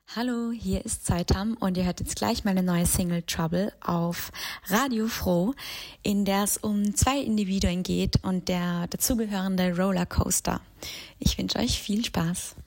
Hallo, hier ist Zeitam und ihr hört jetzt gleich meine neue Single Trouble auf Radio Froh, in der es um 2 Individuen geht und der dazugehörende Rollercoaster. Ich wünsche euch viel Spaß.